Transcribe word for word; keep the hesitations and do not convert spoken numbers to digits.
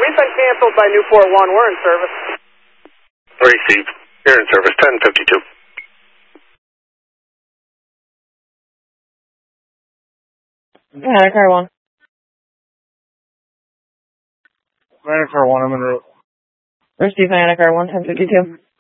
We've been canceled by Newport one. We're in service. Received. You're in service, ten fifty-two. Yeah, car one. Car one, I'm in route. Receive Car one, ten fifty-two.